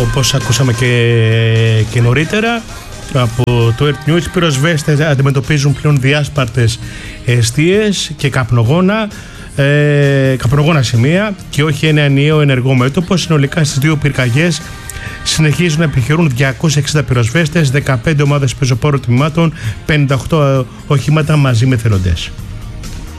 όπως ακούσαμε και νωρίτερα από το Earth News, οι πυροσβέστες αντιμετωπίζουν πλέον διάσπαρτες εστίες και καπνογόνα σημεία και όχι ένα ενιαίο ενεργό μέτωπο. Συνολικά στις δύο πυρκαγιές συνεχίζουν να επιχειρούν 260 πυροσβέστες, 15 ομάδες πεζοπόρων τμήματων, 58 οχήματα μαζί με εθελοντές.